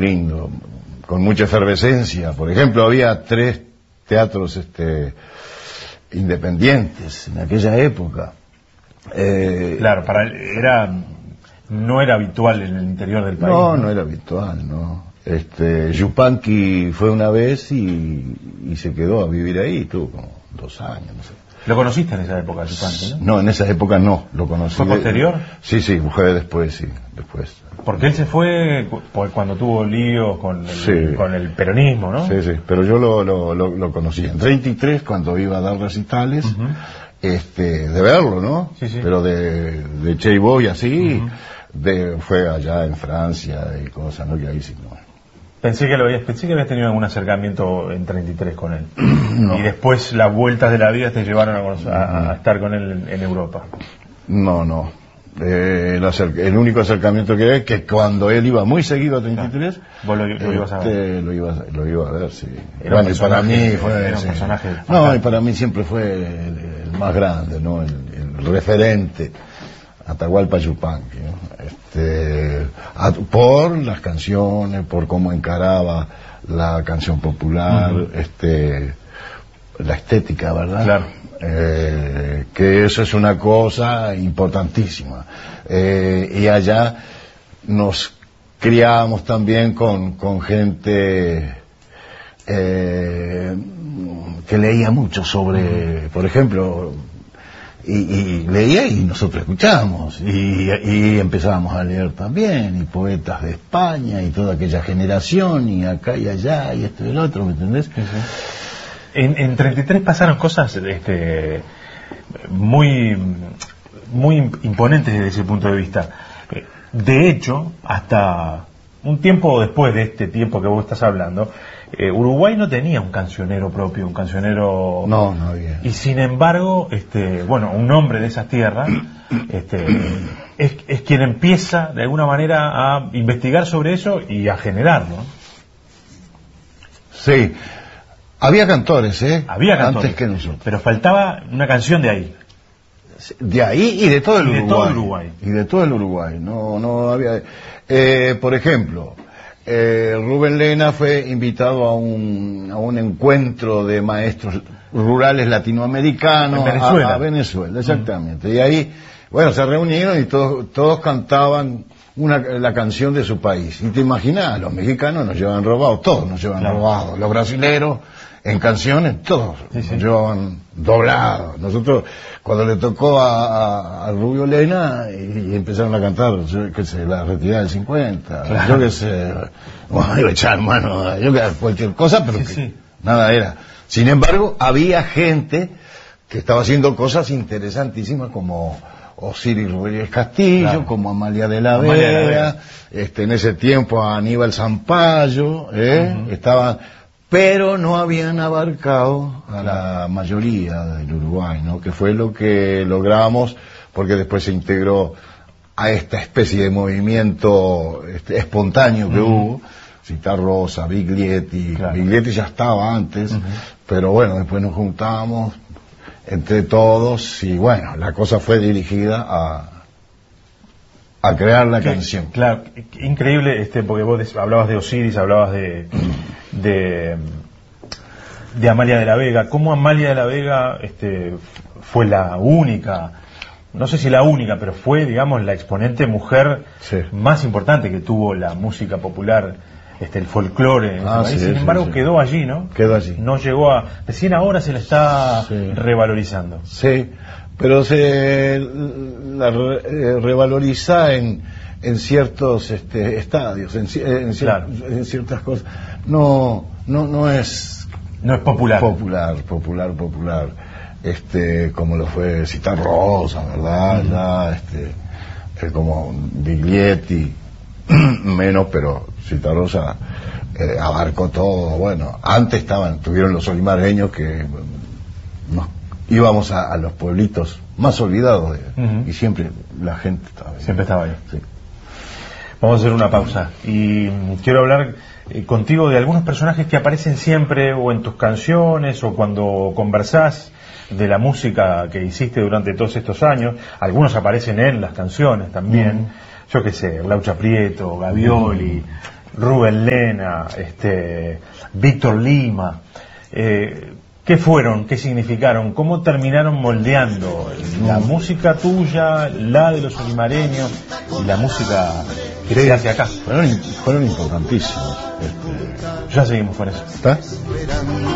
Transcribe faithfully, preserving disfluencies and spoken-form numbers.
lindo, con mucha efervescencia. Por ejemplo, había tres teatros este, independientes en aquella época. Eh, claro, para era no era habitual en el interior del país. No, no, no era habitual, no. Este, Yupanqui fue una vez y, y se quedó a vivir ahí, estuvo como dos años, no sé. ¿Lo conociste en esa época, Yupanqui, no? No, en esa época no, lo conocí. ¿Fue posterior? Sí, sí, fue después, sí, después. Porque él se fue cuando tuvo líos con el, sí. con el peronismo, ¿no? Sí, sí, pero yo lo, lo, lo, lo conocí en treinta y tres, cuando iba a dar recitales, uh-huh. este, de verlo, ¿no? Sí, sí. Pero de, de Che Boy así, uh-huh. de, fue allá en Francia y cosas, ¿no? Que ahí sí, no. Pensé que lo habías, pensé que habías tenido algún acercamiento en treinta y tres con él. No. Y después las vueltas de la vida te llevaron a, a, a estar con él en, en Europa. No, no. Eh, el, acer, el único acercamiento que es que cuando él iba muy seguido a treinta y tres, ah, vos lo, lo este, ibas a ver. Lo iba, lo iba a ver, sí. Era bueno, y para mí fue era un personaje. No, y para mí siempre fue el, el más grande, ¿no? El, el referente. Atahualpa Yupanqui, ¿no? Este, a, por las canciones, por cómo encaraba la canción popular, uh-huh. este, la estética, ¿verdad? Claro. Eh, que eso es una cosa importantísima. Eh, y allá nos criábamos también con, con gente eh, que leía mucho sobre, uh-huh. por ejemplo, Y, y leía y nosotros escuchábamos y, y empezábamos a leer también, y poetas de España y toda aquella generación, y acá y allá y esto y el otro, ¿me entendés? Uh-huh. en, en treinta y tres pasaron cosas este, muy muy imponentes desde ese punto de vista. De hecho, hasta un tiempo después de este tiempo que vos estás hablando, Eh, Uruguay no tenía un cancionero propio, un cancionero... No, no había. Y sin embargo, este, bueno, un hombre de esas tierras este, es, es quien empieza de alguna manera a investigar sobre eso y a generarlo. Sí, había cantores, ¿eh? Había cantores, antes que nosotros. Pero faltaba una canción de ahí. De ahí y de todo el y Uruguay. De todo el Uruguay. Y de todo el Uruguay. No, no había... Eh, por ejemplo... Eh, Rubén Lena fue invitado a un, a un encuentro de maestros rurales latinoamericanos en Venezuela. A, a Venezuela, exactamente. Mm. Y ahí, bueno, se reunieron y todos, todos cantaban una, la canción de su país. Y te imaginas, los mexicanos nos llevan robados, todos nos llevan claro. robados. Los brasileros, en canciones, todos sí, nos sí. llevaban doblados. Nosotros, cuando le tocó a, a, a Rubio Lena, y, y empezaron a cantar, yo qué sé, la retirada del cincuenta, claro. yo qué sé, bueno, iba a echar mano, yo qué sé, cualquier cosa, pero sí, que sí. nada era. Sin embargo, había gente que estaba haciendo cosas interesantísimas, como Osiris Rodríguez Castillo, claro. como Amalia de la Amalia Vega, de la Vega. Este, en ese tiempo a Aníbal Zampayo, ¿eh? Uh-huh. estaban... pero no habían abarcado a la mayoría del Uruguay, ¿no? Que fue lo que logramos, porque después se integró a esta especie de movimiento este, espontáneo que uh-huh. hubo, Citarrosa, Biglietti, claro. Biglietti ya estaba antes, uh-huh. pero bueno, después nos juntamos entre todos y bueno, la cosa fue dirigida a a crear la ¿Qué? canción. Claro, increíble, este, porque vos hablabas de Osiris, hablabas de, de de Amalia de la Vega. ¿Cómo Amalia de la Vega este, fue la única, no sé si la única, pero fue, digamos, la exponente mujer sí. más importante que tuvo la música popular, este, el folclore en ah, ese país? Sí, Sin sí, embargo, sí. quedó allí, ¿no? Quedó allí. No llegó a... Recién ahora se la está sí. revalorizando. Sí, pero se la re, eh, revaloriza en, en ciertos este, estadios, en, en, claro. en ciertas cosas. No, no, no es... No es popular. Popular, popular, popular. Este, como lo fue Citarrosa, ¿verdad? Uh-huh. Ya, este, como Biglietti, menos, pero Citarrosa eh, abarcó todo. Bueno, antes estaban, tuvieron los olimareños que nos íbamos a, a los pueblitos más olvidados de, uh-huh. y siempre la gente estaba ahí. Siempre estaba ahí. Sí. Vamos a hacer una pausa y quiero hablar eh, contigo de algunos personajes que aparecen siempre o en tus canciones o cuando conversás de la música que hiciste durante todos estos años. Algunos aparecen en las canciones también. Uh-huh. Yo qué sé, Laucha Prieto, Gavioli, uh-huh. Rubén Lena, este, Víctor Lima, eh, ¿qué fueron? ¿Qué significaron? ¿Cómo terminaron moldeando la música tuya, la de los olimareños y la música que se hace acá? Fueron, fueron importantísimos. Este... Ya seguimos con eso. ¿Está?